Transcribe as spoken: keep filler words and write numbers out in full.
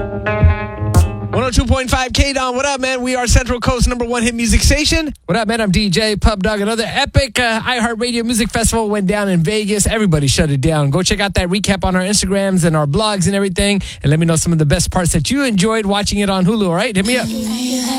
one oh two point five K-Don, what up, man? We are Central Coast number one hit music station. What up, man? I'm D J Pub Dog. Another epic uh, iHeartRadio Music Festival went down in Vegas. Everybody shut it down. Go check out that recap on our Instagrams and our blogs and everything. And let me know some of the best parts that you enjoyed watching it on Hulu, all right? Hit me up.